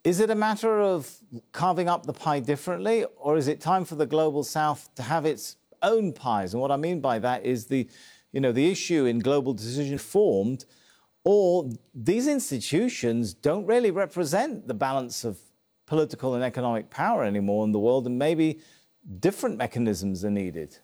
Is it a matter of carving up the pie differently, or is it time for the Global South to have its own pies? And what I mean by that is the issue in global decision formed, or these institutions don't really represent the balance of political and economic power anymore in the world, and maybe different mechanisms are needed.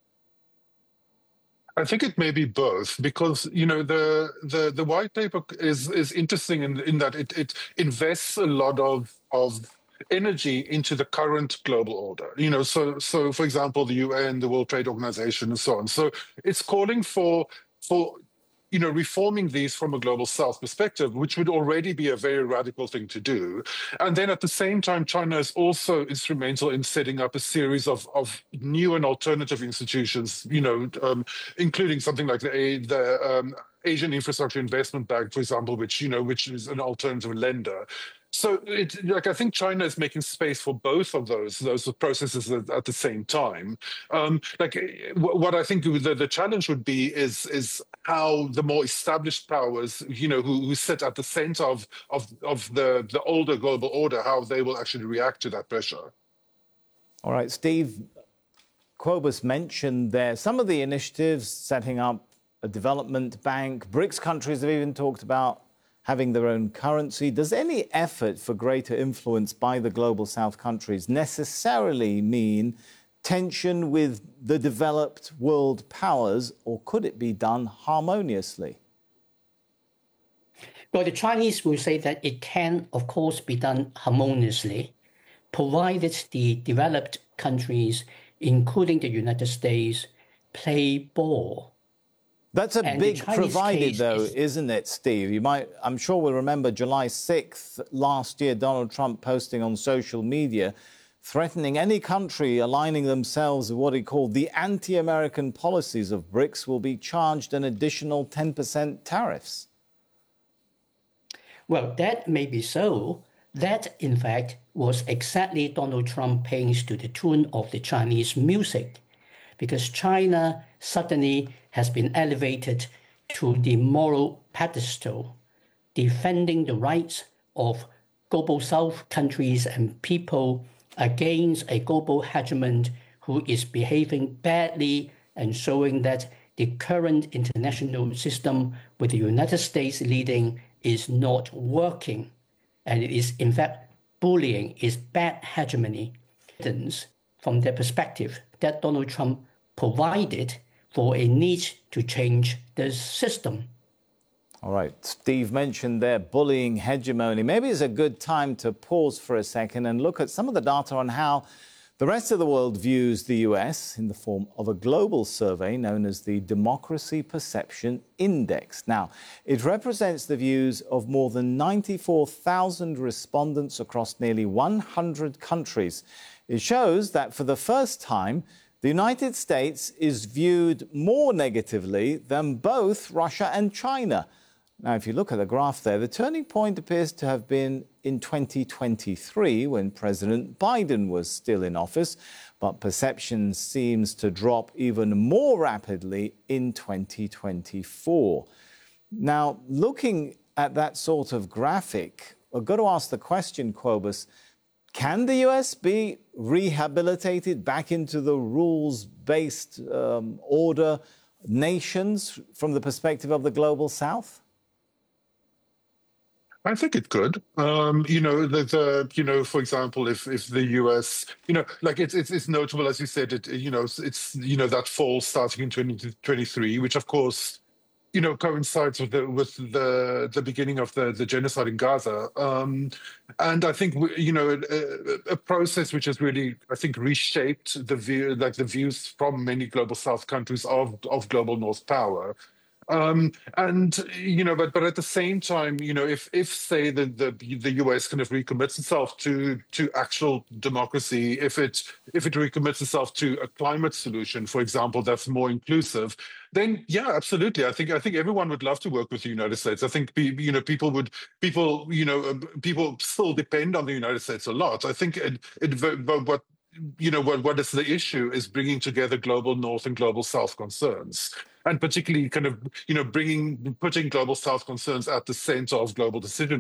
I think it may be both, because the white paper is interesting in that it invests a lot of energy into the current global order. So for example, the UN, the World Trade Organization, and so on. So it's calling for reforming these from a global South perspective, which would already be a very radical thing to do. And then at the same time, China is also instrumental in setting up a series of new and alternative institutions, including something like the Asian Infrastructure Investment Bank, for example, which is an alternative lender. So I think China is making space for both of those processes at the same time. What I think the challenge would be is how the more established powers, who sit at the center of the older global order, how they will actually react to that pressure. All right, Steve, Quobus mentioned there some of the initiatives, setting up a development bank. BRICS countries have even talked about having their own currency. Does any effort for greater influence by the Global South countries necessarily mean tension with the developed world powers, or could it be done harmoniously? Well, the Chinese will say that it can, of course, be done harmoniously, provided the developed countries, including the United States, play ball. That's a big provided, though, isn't it, Steve? I'm sure we'll remember July 6th last year, Donald Trump posting on social media, threatening any country aligning themselves with what he called the anti-American policies of BRICS will be charged an additional 10% tariffs. Well, that may be so. That, in fact, was exactly Donald Trump playing to the tune of the Chinese music, because China suddenly has been elevated to the moral pedestal, defending the rights of global South countries and people against a global hegemon who is behaving badly and showing that the current international system with the United States leading is not working. And it is, in fact, bullying, is bad hegemony. From their perspective, that Donald Trump provided for a need to change the system. All right. Steve mentioned their bullying hegemony. Maybe it's a good time to pause for a second and look at some of the data on how the rest of the world views the US in the form of a global survey known as the Democracy Perception Index. Now, it represents the views of more than 94,000 respondents across nearly 100 countries. It shows that for the first time, the United States is viewed more negatively than both Russia and China. Now, if you look at the graph there, the turning point appears to have been in 2023 when President Biden was still in office, but perception seems to drop even more rapidly in 2024. Now, looking at that sort of graphic, I've got to ask the question, Quobus, can the US be rehabilitated back into the rules-based order nations from the perspective of the Global South? I think it could. For example, if the US, it's notable, as you said, it's that fall starting in 2023, which of course, coincides with the beginning of the genocide in Gaza, and I think a process which has really, I think, reshaped the views from many global South countries of global North power. But at the same time, if say the US kind of recommits itself to actual democracy, if it recommits itself to a climate solution, for example, that's more inclusive, then yeah, absolutely. I think everyone would love to work with the United States. I think people still depend on the United States a lot. I think what is the issue is bringing together global North and global South concerns, and particularly kind of putting global South concerns at the center of global decision